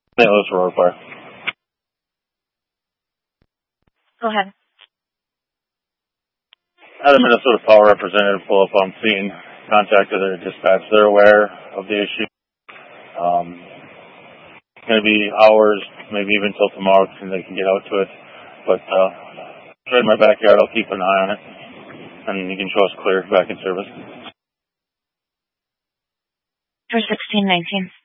St. Louis Aurora Fire. Go ahead. Had a Minnesota Power representative pull up on scene, contacted their dispatch. They're aware of the issue. It's going to be hours, maybe even till tomorrow, until they can get out to it. But right in my backyard, I'll keep an eye on it, and you can show us clear back in service. For 1619.